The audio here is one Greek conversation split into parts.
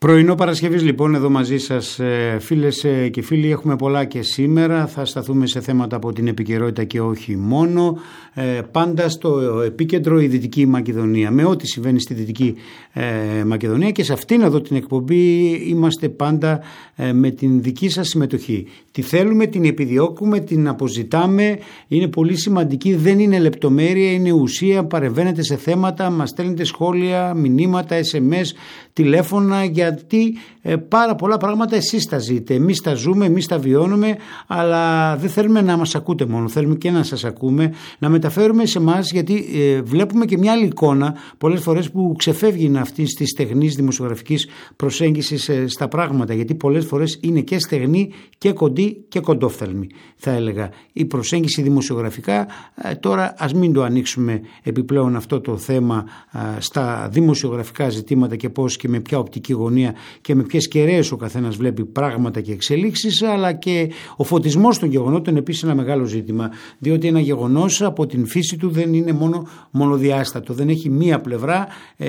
Πρωινό Παρασκευής λοιπόν εδώ μαζί σας, φίλες και φίλοι. Έχουμε πολλά και σήμερα. Θα σταθούμε σε θέματα από την επικαιρότητα και όχι μόνο. Πάντα στο επίκεντρο η Δυτική Μακεδονία, με ό,τι συμβαίνει στη Δυτική Μακεδονία, και σε αυτήν εδώ την εκπομπή είμαστε πάντα με την δική σας συμμετοχή. Τη θέλουμε, την επιδιώκουμε, την αποζητάμε. Είναι πολύ σημαντική, δεν είναι λεπτομέρεια, είναι ουσία. Παρεμβαίνετε σε θέματα, μας στέλνετε σχόλια, μηνύματα, SMS, τηλέφωνα, γιατί πάρα πολλά πράγματα εσείς τα ζείτε. Εμείς τα ζούμε, εμείς τα βιώνουμε, αλλά δεν θέλουμε να μας ακούτε μόνο, θέλουμε και να σας ακούμε, να μεταφέρουμε σε εμάς, γιατί βλέπουμε και μια άλλη εικόνα πολλές φορές που ξεφεύγει αυτής της στεγνής δημοσιογραφικής προσέγγισης στα πράγματα, γιατί πολλές φορές είναι και στεγνή και κοντή και κοντόφθαλμη, θα έλεγα, η προσέγγιση δημοσιογραφικά. Τώρα ας μην το ανοίξουμε επιπλέον αυτό το θέμα στα δημοσιογραφικά ζητήματα και πώς και με ποια οπτική γωνία και με ποιες κεραίες ο καθένας βλέπει πράγματα και εξελίξεις, αλλά και ο φωτισμός των γεγονότων επίσης ένα μεγάλο ζήτημα, διότι ένα γεγονός από την φύση του δεν είναι μονοδιάστατο, δεν έχει μία πλευρά,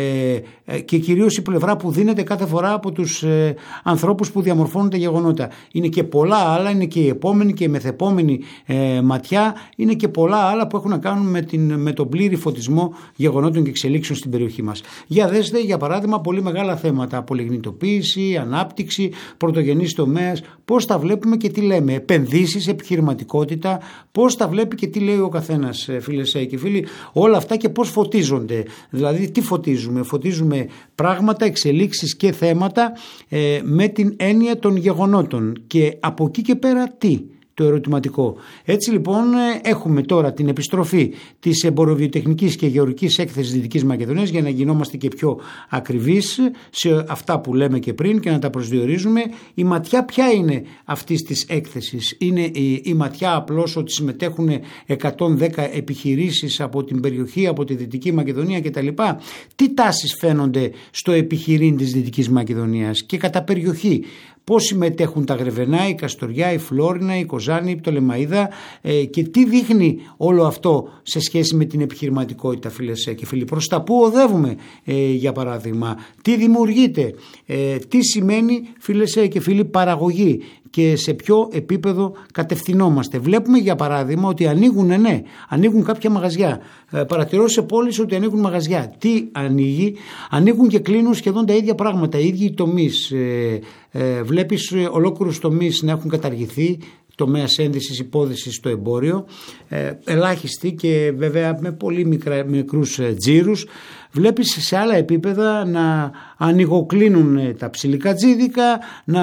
και κυρίως η πλευρά που δίνεται κάθε φορά από τους ανθρώπους που διαμορφώνουν τα γεγονότα. Είναι και πολλά άλλα, είναι και η επόμενη και η μεθεπόμενη ματιά, είναι και πολλά άλλα που έχουν να κάνουν με τον πλήρη φωτισμό γεγονότων και εξελίξεων στην περιοχή μας. Για δέστε, για παράδειγμα, πολύ μεγάλα θέματα, πολυγνητοποίηση, ανάπτυξη, πρωτογενής τομέας, πώς τα βλέπουμε και τι λέμε, επενδύσεις, επιχειρηματικότητα, πώς τα βλέπει και τι λέει ο καθένας, φίλες και φίλοι, όλα αυτά, και πώς φωτίζονται. Δηλαδή τι φωτίζουμε πράγματα, εξελίξεις και θέματα με την έννοια των γεγονότων, και από εκεί και πέρα τι, το ερωτηματικό. Έτσι λοιπόν έχουμε τώρα την επιστροφή της εμποροβιοτεχνικής και γεωργικής έκθεσης Δυτικής Μακεδονίας, για να γινόμαστε και πιο ακριβείς σε αυτά που λέμε και πριν και να τα προσδιορίζουμε. Η ματιά ποια είναι αυτής της έκθεσης? Είναι η ματιά απλώς ότι συμμετέχουν 110 επιχειρήσεις από την περιοχή, από τη Δυτική Μακεδονία κτλ? Τι τάσεις φαίνονται στο επιχειρήν της Δυτικής Μακεδονίας και κατά περιοχή? Πώς συμμετέχουν τα Γρεβενά, η Καστοριά, η Φλόρινα, η Κοζάνη, η Πτολεμαΐδα, και τι δείχνει όλο αυτό σε σχέση με την επιχειρηματικότητα, φίλες και φίλοι? Προς τα πού οδεύουμε, για παράδειγμα? Τι δημιουργείται? Τι σημαίνει, φίλες και φίλοι, παραγωγή? Και σε ποιο επίπεδο κατευθυνόμαστε? Βλέπουμε για παράδειγμα ότι ανοίγουν κάποια μαγαζιά. Παρατηρώ σε πόλεις ότι ανοίγουν μαγαζιά. Τι ανοίγει? Ανοίγουν και κλείνουν σχεδόν τα ίδια πράγματα, οι ίδιοι τομείς. Βλέπεις ολόκληρους τομείς να έχουν καταργηθεί, τομέας ένδυσης, υπόδυσης στο εμπόριο, ελάχιστοι και βέβαια με πολύ μικρούς τζίρους. Βλέπεις σε άλλα επίπεδα να ανοιγοκλίνουν τα ψιλικατζίδικα,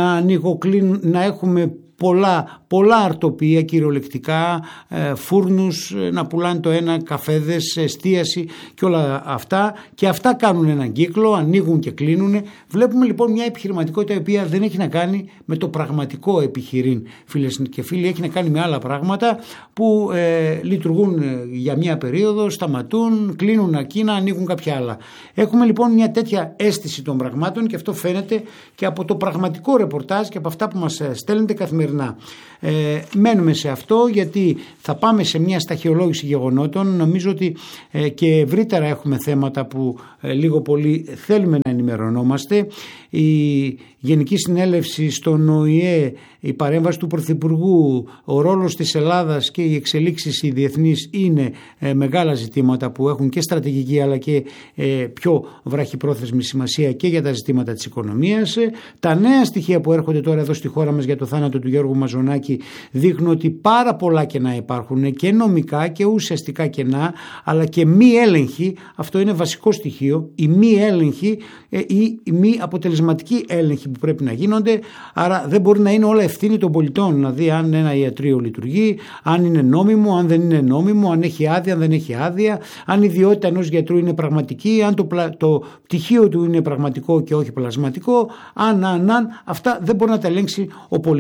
να έχουμε πολλά αρτοπία κυριολεκτικά, φούρνους να πουλάνε το ένα, καφέδες, εστίαση και όλα αυτά, και αυτά κάνουν έναν κύκλο, ανοίγουν και κλείνουν. Βλέπουμε λοιπόν μια επιχειρηματικότητα η οποία δεν έχει να κάνει με το πραγματικό επιχειρήν, φίλες και φίλοι, έχει να κάνει με άλλα πράγματα που λειτουργούν για μια περίοδο, σταματούν, κλείνουν εκείνα, ανοίγουν κάποια άλλα. Έχουμε λοιπόν μια τέτοια αίσθηση των πραγμάτων, και αυτό φαίνεται και από το πραγματικό ρεπορτάζ και από αυτά που μας στέλνετε καθημερινά. Μένουμε σε αυτό, γιατί θα πάμε σε μια σταχυολόγηση γεγονότων. Νομίζω ότι και ευρύτερα έχουμε θέματα που λίγο πολύ θέλουμε να ενημερωνόμαστε. Η Γενική Συνέλευση στον ΟΗΕ, η παρέμβαση του Πρωθυπουργού, ο ρόλος της Ελλάδας και οι εξελίξεις οι διεθνείς είναι μεγάλα ζητήματα που έχουν και στρατηγική αλλά και πιο βραχυπρόθεσμη σημασία και για τα ζητήματα της οικονομίας. Τα νέα στοιχεία που έρχονται τώρα εδώ στη χώρα μας για το θάνατο του Γιώργου Μαζονάκη δείχνουν ότι πάρα πολλά κενά υπάρχουν, και νομικά και ουσιαστικά κενά, αλλά και μη έλεγχη. Αυτό είναι βασικό στοιχείο, η μη έλεγχη ή η μη αποτελεσματική έλεγχη που πρέπει να γίνονται. Άρα δεν μπορεί να είναι όλα ευθύνη των πολιτών, δηλαδή αν ένα ιατρείο λειτουργεί, αν είναι νόμιμο, αν δεν είναι νόμιμο, αν έχει άδεια, αν δεν έχει άδεια, αν η ιδιότητα ενός γιατρού είναι πραγματική, αν το πτυχίο του είναι πραγματικό και όχι πλασματικό, αυτά δεν μπορεί να τα ελέγξει ο πολίτης.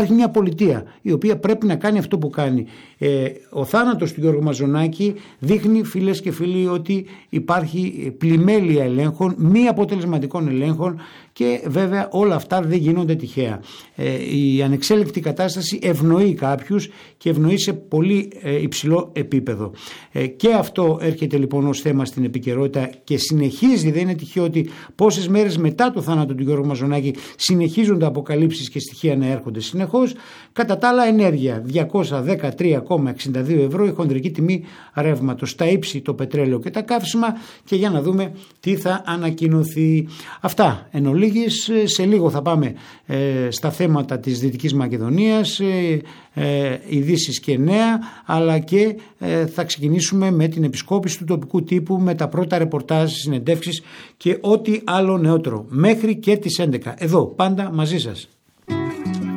υπάρχει μια πολιτεία η οποία πρέπει να κάνει αυτό που κάνει. Ο θάνατος του Γιώργου Μαζονάκη δείχνει, φίλες και φίλοι, ότι υπάρχει πλημέλεια ελέγχων, μη αποτελεσματικών ελέγχων, και βέβαια όλα αυτά δεν γίνονται τυχαία. Η ανεξέλεκτη κατάσταση ευνοεί κάποιους και ευνοεί σε πολύ υψηλό επίπεδο. Και αυτό έρχεται λοιπόν ως θέμα στην επικαιρότητα και συνεχίζει. Δεν είναι τυχαίο ότι πόσες μέρες μετά το θάνατο του Γιώργου Μαζονάκη συνεχίζονται αποκαλύψεις και στοιχεία να έρχονται συνεχώς. Κατά τα άλλα, ενέργεια 213,62 ευρώ η χονδρική τιμή ρεύματος, στα ύψη το πετρέλαιο και τα καύσιμα, και για να δούμε τι θα ανακοινωθεί. Αυτά εν ολίγης. Σε λίγο θα πάμε στα θέματα της Δυτικής Μακεδονίας, ειδήσεις και νέα, αλλά και θα ξεκινήσουμε με την επισκόπηση του τοπικού τύπου, με τα πρώτα ρεπορτάζ, συνεντεύξεις και ό,τι άλλο νεότερο μέχρι και τις 11. Εδώ πάντα μαζί σας.